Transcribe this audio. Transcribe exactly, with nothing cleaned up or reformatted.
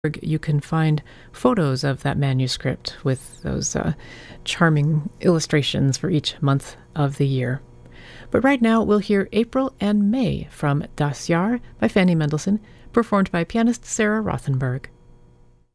You can find photos of that manuscript with those uh, charming illustrations for each month of the year. But right now, we'll hear April and May from Das Jahr by Fanny Mendelssohn, performed by pianist Sarah Rothenberg.